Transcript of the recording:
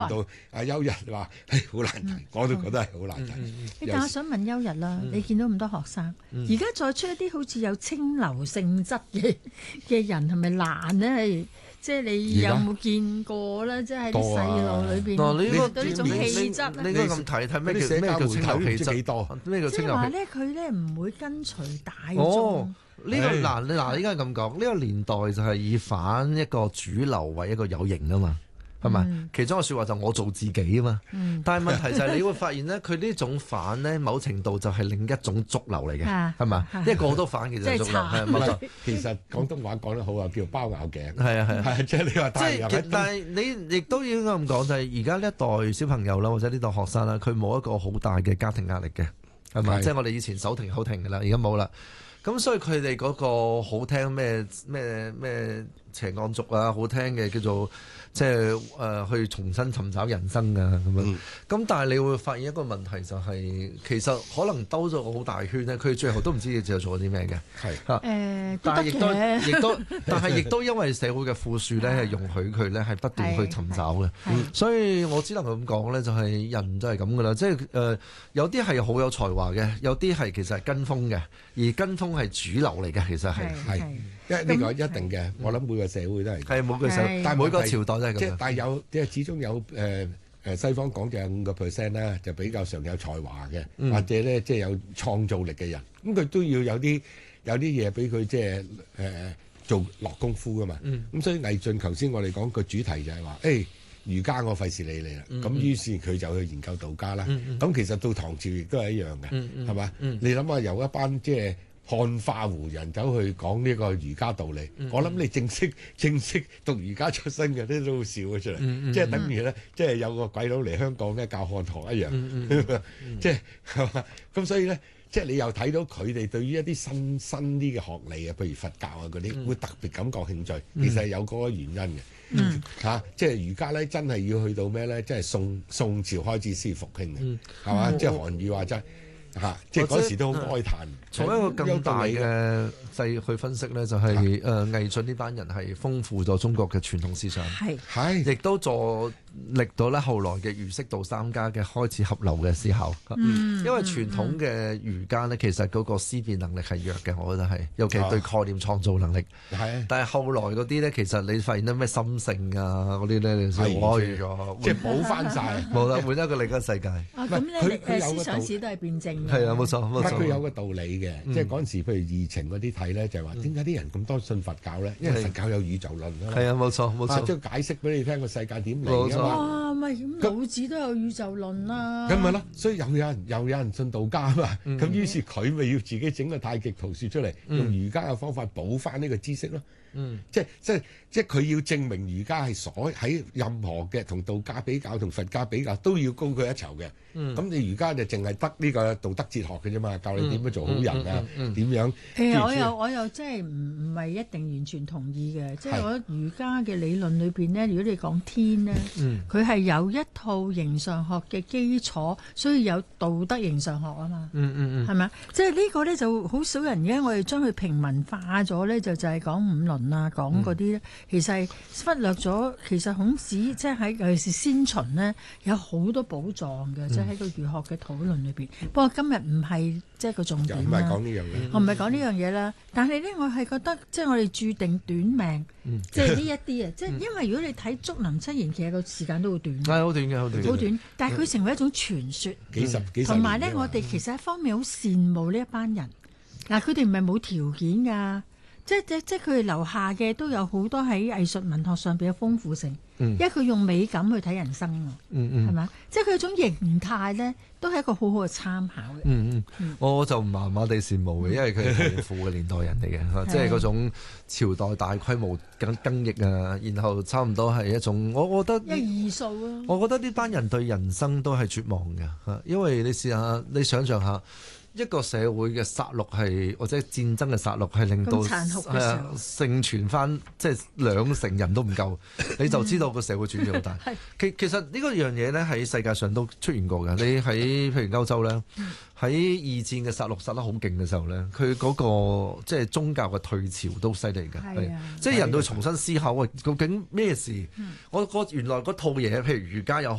到阿邱日話好難睇，我都覺得係好難睇。 但我想問邱日啦，你見到咁多學生，而家再出一啲好似有清流性質嘅人，係咪難呢？係即係你有冇見過咧？即係喺啲細路裏邊，對呢種氣質咧， 你應該咁睇咩叫清流氣質？ 幾多？ 咩叫清流氣質？ 即係話咧，佢咧唔會跟隨大眾。 呢個嗱，依家咁講，呢個年代就係以反一個主流為一個有型啊嘛。係咪？其中一個説話就我做自己啊嘛。但係問題就係你會發現咧，佢呢種反咧，某程度就係另一種俗流嚟嘅，係咪？因為個個都反，其實俗流係冇錯。 其實廣東話講得好啊，叫包咬頸。 係啊， 即係你話但係你亦都應該咁講，就係而家呢一代小朋友啦，或者呢代學生啦，佢冇一個好大嘅家庭壓力嘅，係咪？即係我哋以前手停口停㗎啦，而家冇啦。咁所以佢哋嗰個好聽咩邪惡族啊，好聽嘅叫做即係去重新尋找人生啊咁樣。咁但係你會發現一個問題就係，其實可能兜咗個好大圈咧，佢最後都唔知佢最後做咗啲咩嘅。係但係亦都因為社會嘅富庶咧，係容許佢咧係不斷去尋找嘅。所以我只能咁講咧，就係人就係咁噶啦。即係有啲係好有才華嘅，有啲係其實係跟風嘅，而跟風係主流嚟嘅，其實係。因為呢個一定嘅，我諗每個社會都係。係每個社會，但係每個朝代都係咁。即係但係有即係始終有西方講就係5% 啦，就比較上有才華嘅，或者咧即係有創造力嘅人。咁佢都要有啲嘢俾佢即係做落功夫噶嘛。咁所以魏晉頭先我哋講個主題就係話，儒家我費事理你啦。咁於是佢就去研究道家啦。咁其實到唐朝亦都係一樣嘅，係嘛？你諗下由一班即係漢化胡人走去講呢個儒家道理，我諗你正式讀儒家出身嘅都好笑咗出嚟，即係等於咧，即係有個鬼佬嚟香港咧教漢學一樣，即係係嘛？咁所以咧，即係你又睇到佢哋對於一啲新啲嘅學理啊，譬如佛教啊嗰啲，會特別感覺興趣，其實係有嗰個原因嘅。即係儒家咧，真係要去到咩咧？即係宋朝開始先復興嘅，係嘛？即係韓愈話齋。即係嗰時都好哀嘆。 從一個更大嘅勢去分析咧，就係魏晉呢班人係豐富咗中國嘅傳統思想，亦都助力到咧後來嘅儒釋道三家嘅開始合流嘅思考。因為傳統嘅儒家咧，其實嗰個思辨能力係弱嘅，我覺得係，尤其對概念創造能力。但係後來嗰啲咧，其實你發現到咩心性啊嗰啲咧，你開咗， 即係補翻晒， 冇啦，換一個另一個世界。 咁咧思想史都係辯證。 係啊，冇錯。 佢有個道理嘅，即係嗰陣時，譬如義情嗰啲睇咧，就係話點解啲人咁多信佛教咧？因為佛教有宇宙論啦。 係啊，冇錯。 即係解釋俾你聽個世界點嚟㗎嘛。 哇，咪咁老子都有宇宙論啦。 咁咪咯，所以又有人信道家嘛。咁於是佢咪要自己整個太極圖說出嚟，用儒家嘅方法補翻呢個知識咯。即係佢要證明儒家係喺任何嘅同道家比較同佛家比較都要高佢一籌嘅。咁你儒家就淨係得呢個道德哲學嘅啫嘛，教你點樣做好人啊，點樣。 我又真係唔係一定完全同意嘅，即係我覺得儒家嘅理論裏邊咧，如果你講天咧，佢係有一套形上學嘅基礎，所以有道德形上學啊嘛。係咪啊？即係呢個咧就好少人嘅，我哋將佢平民化咗咧，就係講五倫啊，講嗰啲咧，其實係忽略咗。其實孔子即係喺尤其是先秦咧，有好多寶藏嘅，即係喺個儒學嘅討論裏邊。不過今日唔係即係個重點啦。 唔係講呢樣嘢， 我唔係講呢樣嘢啦。但係咧，我係覺得即係我哋注定短命，即係呢一啲啊。即係因為如果你睇竹林七賢，其實個時間都好短。 係好短嘅，好短。 但係佢成為一種傳說， 幾十同埋咧，我哋其實一方面好羨慕呢一班人。嗱，佢哋唔係冇條件㗎。即係佢哋留下嘅都有好多喺藝術文學上邊嘅豐富性，因為佢用美感去睇人生喎，係咪？即係佢種形態咧，都係一個好好嘅參考嘅。 我就麻麻地羨慕嘅，因為佢係痛苦嘅年代人嚟嘅，即係嗰種朝代大規模更易啊，然後差唔多係一種，我覺得一異數啊。 我覺得呢班人對人生都係絕望嘅，因為你試下，你想象下。 一個社會嘅殺戮係或者戰爭嘅殺戮係令到咁殘酷嘅時候盛傳翻，即係2成人都唔夠，你就知道個社會轉變好大。其實呢個樣嘢咧喺世界上都出現過嘅。你喺譬如歐洲咧，喺二戰嘅殺戮殺得好勁嘅時候咧，佢嗰個即係宗教嘅退潮都犀利嘅，即係人都重新思考究竟咩事？我原來嗰套嘢，譬如儒家又好。